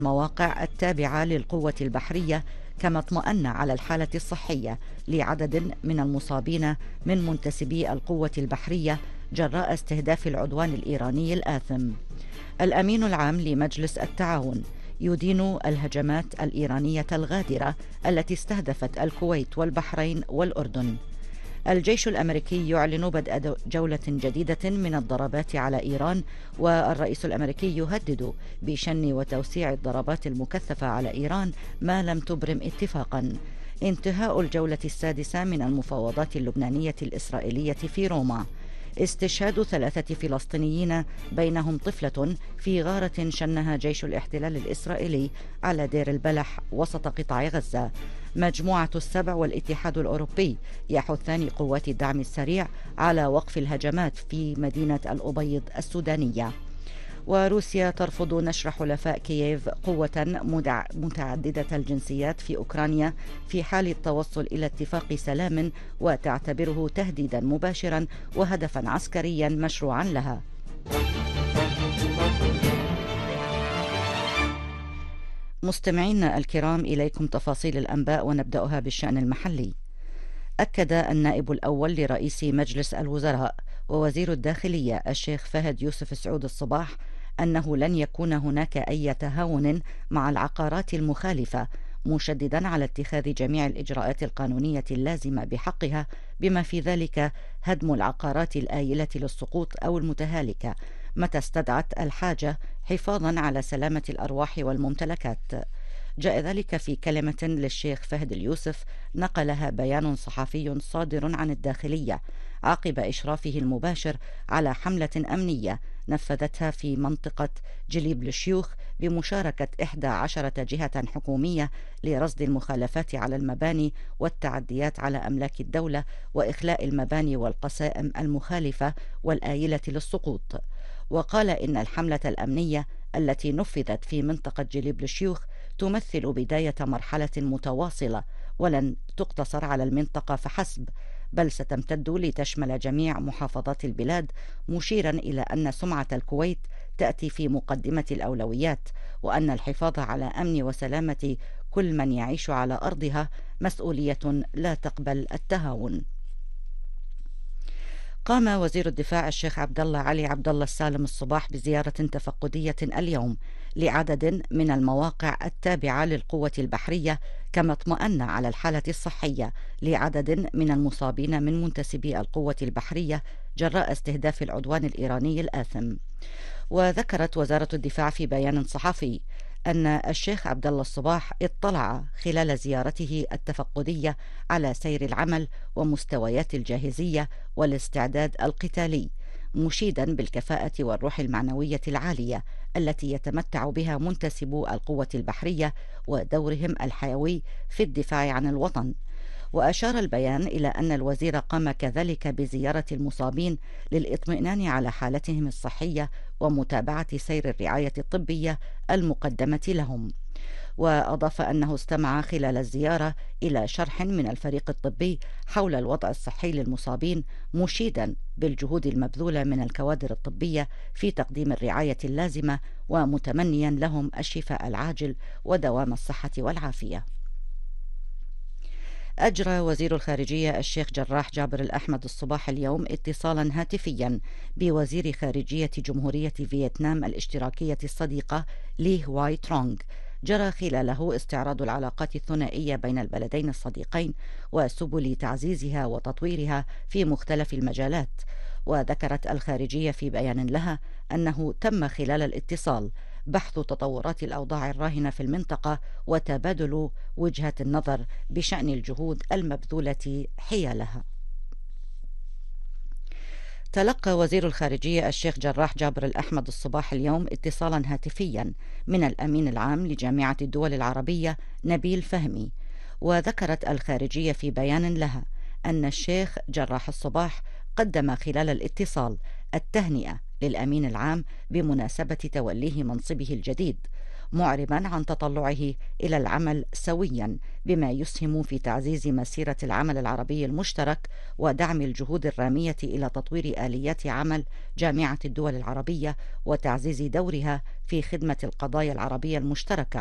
المواقع التابعة للقوة البحرية، كما اطمأن على الحالة الصحية لعدد من المصابين من منتسبي القوة البحرية جراء استهداف العدوان الإيراني الآثم. الأمين العام لمجلس التعاون يدين الهجمات الإيرانية الغادرة التي استهدفت الكويت والبحرين والأردن. الجيش الأمريكي يعلن بدء جولة جديدة من الضربات على إيران، والرئيس الأمريكي يهدد بشن وتوسيع الضربات المكثفة على إيران ما لم تبرم اتفاقا. انتهاء الجولة السادسة من المفاوضات اللبنانية الإسرائيلية في روما. استشهاد 3 فلسطينيين بينهم طفلة في غارة شنها جيش الاحتلال الإسرائيلي على دير البلح وسط قطاع غزة. مجموعة السبع والاتحاد الأوروبي يحثان قوات الدعم السريع على وقف الهجمات في مدينة الأبيض السودانية. وروسيا ترفض نشر حلفاء كييف قوة متعددة الجنسيات في أوكرانيا في حال التوصل إلى اتفاق سلام، وتعتبره تهديدا مباشرا وهدفا عسكريا مشروعا لها. مستمعينا الكرام، إليكم تفاصيل الأنباء ونبدأها بالشأن المحلي. أكد النائب الأول لرئيس مجلس الوزراء ووزير الداخلية الشيخ فهد يوسف سعود الصباح أنه لن يكون هناك أي تهاون مع العقارات المخالفة، مشددا على اتخاذ جميع الإجراءات القانونية اللازمة بحقها، بما في ذلك هدم العقارات الآيلة للسقوط أو المتهالكة متى استدعت الحاجة، حفاظا على سلامة الأرواح والممتلكات. جاء ذلك في كلمة للشيخ فهد اليوسف نقلها بيان صحفي صادر عن الداخلية عقب إشرافه المباشر على حملة أمنية نفذتها في منطقة جليب للشيوخ بمشاركة 11 جهة حكومية لرصد المخالفات على المباني والتعديات على أملاك الدولة وإخلاء المباني والقسائم المخالفة والآيلة للسقوط. وقال إن الحملة الأمنية التي نفذت في منطقة جليب للشيوخ تمثل بداية مرحلة متواصلة ولن تقتصر على المنطقة فحسب، بل ستمتد لتشمل جميع محافظات البلاد، مشيرا إلى أن سمعة الكويت تأتي في مقدمة الأولويات، وأن الحفاظ على أمن وسلامة كل من يعيش على أرضها مسؤولية لا تقبل التهاون. قام وزير الدفاع الشيخ عبد الله علي عبد الله السالم الصباح بزيارة تفقدية اليوم لعدد من المواقع التابعة للقوة البحرية، كما اطمأن على الحالة الصحية لعدد من المصابين من منتسبي القوة البحرية جراء استهداف العدوان الإيراني الآثم. وذكرت وزارة الدفاع في بيان صحفي أن الشيخ عبد الله الصباح اطلع خلال زيارته التفقدية على سير العمل ومستويات الجاهزية والاستعداد القتالي، مشيدا بالكفاءة والروح المعنوية العالية التي يتمتع بها منتسبو القوة البحرية ودورهم الحيوي في الدفاع عن الوطن. وأشار البيان إلى أن الوزير قام كذلك بزيارة المصابين للإطمئنان على حالتهم الصحية ومتابعة سير الرعاية الطبية المقدمة لهم. وأضاف أنه استمع خلال الزيارة إلى شرح من الفريق الطبي حول الوضع الصحي للمصابين، مشيدا بالجهود المبذولة من الكوادر الطبية في تقديم الرعاية اللازمة، ومتمنيا لهم الشفاء العاجل ودوام الصحة والعافية. أجرى وزير الخارجية الشيخ جراح جابر الأحمد الصباح اليوم اتصالا هاتفيا بوزير خارجية جمهورية فيتنام الاشتراكية الصديقة لي هواي ترونغ، جرى خلاله استعراض العلاقات الثنائية بين البلدين الصديقين وسبل تعزيزها وتطويرها في مختلف المجالات. وذكرت الخارجية في بيان لها أنه تم خلال الاتصال بحث تطورات الأوضاع الراهنة في المنطقة وتبادل وجهة النظر بشأن الجهود المبذولة حيالها. تلقى وزير الخارجية الشيخ جراح جابر الأحمد الصباح اليوم اتصالا هاتفيا من الأمين العام لجامعة الدول العربية نبيل فهمي. وذكرت الخارجية في بيان لها أن الشيخ جراح الصباح قدم خلال الاتصال التهنئة للأمين العام بمناسبة توليه منصبه الجديد، معربا عن تطلعه إلى العمل سويا بما يسهم في تعزيز مسيرة العمل العربي المشترك ودعم الجهود الرامية إلى تطوير آليات عمل جامعة الدول العربية وتعزيز دورها في خدمة القضايا العربية المشتركة